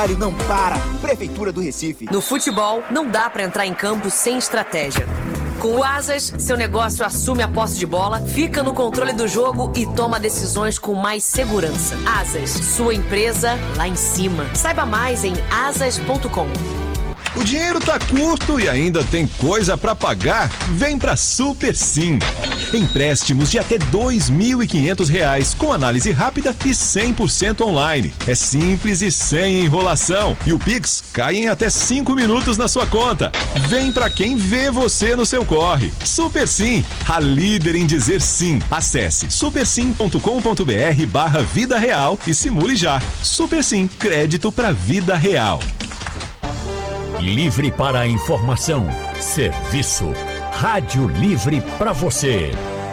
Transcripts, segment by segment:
Não para. Prefeitura do Recife. No futebol, não dá pra entrar em campo sem estratégia. Com o Asas, seu negócio assume a posse de bola, fica no controle do jogo e toma decisões com mais segurança. Asas, sua empresa lá em cima. Saiba mais em asas.com. O dinheiro tá curto e ainda tem coisa para pagar? Vem pra Super Sim. Empréstimos de até R$2.500 com análise rápida e 100% online. É simples e sem enrolação. E o Pix cai em até 5 minutos na sua conta. Vem pra quem vê você no seu corre. Super Sim, a líder em dizer sim. Acesse supersim.com.br/vida real e simule já. Super Sim, crédito pra vida real. Livre para a informação, serviço, rádio livre para você.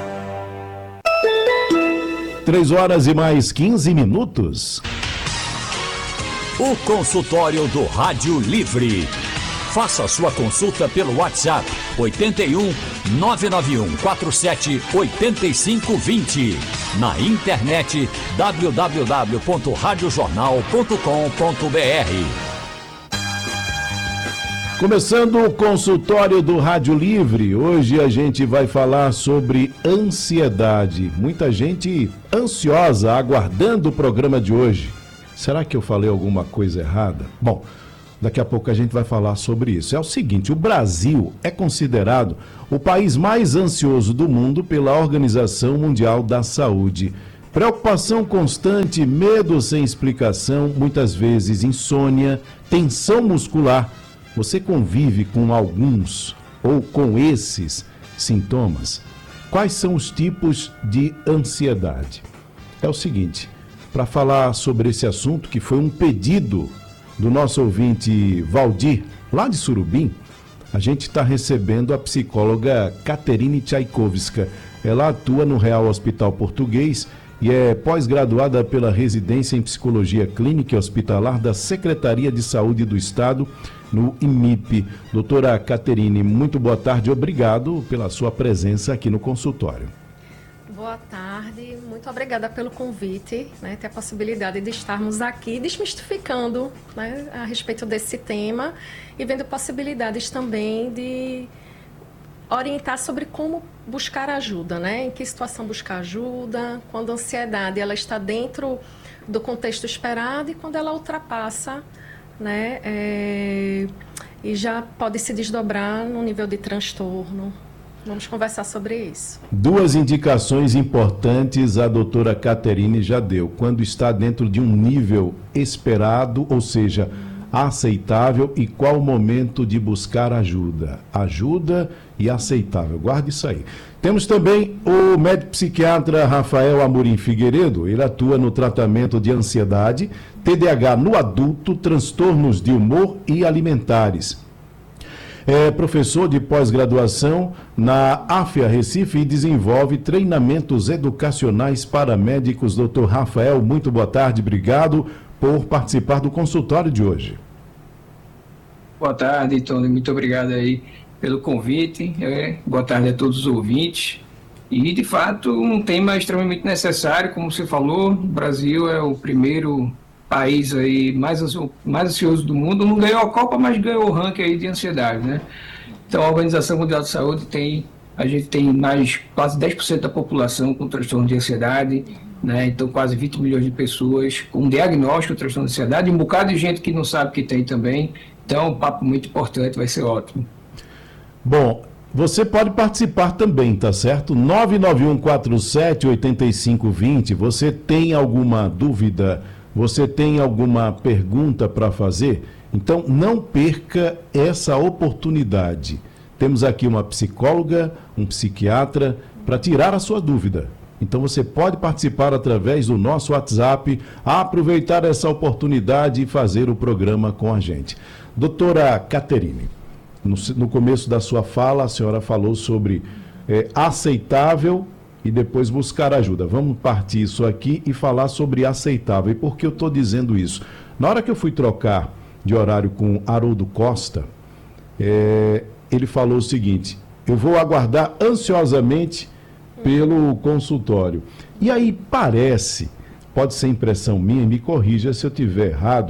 3h mais 15. O consultório do Rádio Livre. Faça sua consulta pelo WhatsApp 81 991 47 8520. Na internet www.radiojornal.com.br. Começando o consultório do Rádio Livre, hoje a gente vai falar sobre ansiedade. Muita gente ansiosa, aguardando o programa de hoje. Será que eu falei alguma coisa errada? Bom, daqui a pouco a gente vai falar sobre isso. É o seguinte, o Brasil é considerado o país mais ansioso do mundo pela Organização Mundial da Saúde. Preocupação constante, medo sem explicação, muitas vezes insônia, tensão muscular. Você convive com alguns ou com esses sintomas? Quais são os tipos de ansiedade? É o seguinte, para falar sobre esse assunto, que foi um pedido do nosso ouvinte Valdir, lá de Surubim, a gente está recebendo a psicóloga Caterine Tchaikovska. Ela atua no Real Hospital Português e é pós-graduada pela residência em Psicologia Clínica e Hospitalar da Secretaria de Saúde do Estado, no IMIP. Doutora Caterine, muito boa tarde, obrigado pela sua presença aqui no consultório. Boa tarde, muito obrigada pelo convite, ter a possibilidade de estarmos aqui desmistificando, a respeito desse tema e vendo possibilidades também de orientar sobre como buscar ajuda, em que situação buscar ajuda, quando a ansiedade ela está dentro do contexto esperado e quando ela ultrapassa, e já pode se desdobrar no nível de transtorno. Vamos conversar sobre isso. Duas indicações importantes a doutora Caterine já deu. Quando está dentro de um nível esperado, ou seja, aceitável, e qual o momento de buscar ajuda. Ajuda e aceitável. Guarde isso aí. Temos também o médico psiquiatra Rafael Amorim Figueiredo. Ele atua no tratamento de ansiedade, TDAH no adulto, transtornos de humor e alimentares. É professor de pós-graduação na AFIA Recife e desenvolve treinamentos educacionais para médicos. Dr. Rafael, muito boa tarde, obrigado por participar do consultório de hoje. Boa tarde, Tony, muito obrigado aí pelo convite, boa tarde a todos os ouvintes. E, de fato, um tema extremamente necessário, como você falou, o Brasil é o primeiro país aí mais ansioso do mundo, não ganhou a Copa, mas ganhou o ranking aí de ansiedade, Então, a Organização Mundial de Saúde a gente tem mais quase 10% da população com transtorno de ansiedade, Então, quase 20 milhões de pessoas com diagnóstico de transtorno de ansiedade, e um bocado de gente que não sabe que tem também. Então, um papo muito importante, vai ser ótimo. Bom, você pode participar também, tá certo? 99147-8520. Você tem alguma dúvida? Você tem alguma pergunta para fazer? Então, não perca essa oportunidade. Temos aqui uma psicóloga, um psiquiatra, para tirar a sua dúvida. Então, você pode participar através do nosso WhatsApp, aproveitar essa oportunidade e fazer o programa com a gente. Doutora Caterine, no começo da sua fala, a senhora falou sobre aceitável e depois buscar ajuda. Vamos partir isso aqui e falar sobre aceitável. E por que eu estou dizendo isso? Na hora que eu fui trocar de horário com Haroldo Costa, ele falou o seguinte: eu vou aguardar ansiosamente pelo consultório. E aí parece, pode ser impressão minha, me corrija se eu estiver errado,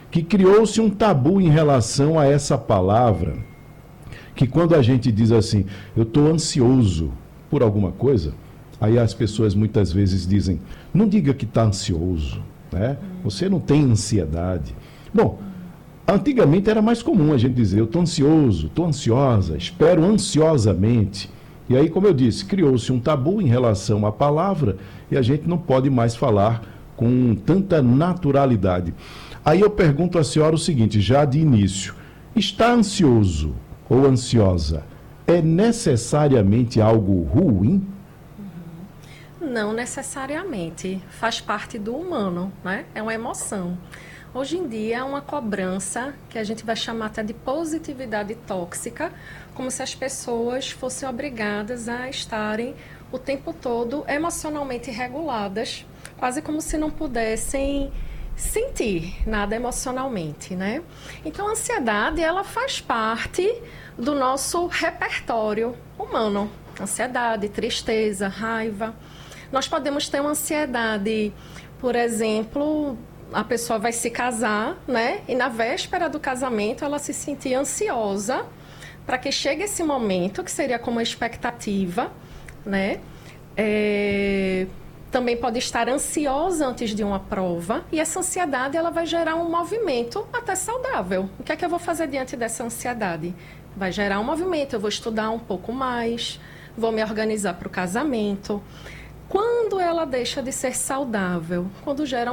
que criou-se um tabu em relação a essa palavra, que quando a gente diz assim, eu estou ansioso por alguma coisa, aí as pessoas muitas vezes dizem, não diga que está ansioso, né? Você não tem ansiedade. Bom, antigamente era mais comum a gente dizer, eu estou ansioso, estou ansiosa, espero ansiosamente. E aí, como eu disse, criou-se um tabu em relação à palavra e a gente não pode mais falar com tanta naturalidade. Aí eu pergunto à senhora o seguinte, já de início, está ansioso ou ansiosa é necessariamente algo ruim? Não necessariamente, faz parte do humano, né? É uma emoção. Hoje em dia é uma cobrança que a gente vai chamar até de positividade tóxica, como se as pessoas fossem obrigadas a estarem o tempo todo emocionalmente reguladas, quase como se não pudessem sentir nada emocionalmente, né? Então a ansiedade, ela faz parte do nosso repertório humano. Ansiedade, tristeza, raiva. Nós podemos ter uma ansiedade, por exemplo, a pessoa vai se casar, né? E na véspera do casamento ela se sentir ansiosa para que chegue esse momento, que seria como uma expectativa, né? Também pode estar ansiosa antes de uma prova e essa ansiedade ela vai gerar um movimento até saudável. O que é que eu vou fazer diante dessa ansiedade? Vai gerar um movimento, eu vou estudar um pouco mais, vou me organizar para o casamento. Quando ela deixa de ser saudável? Quando gera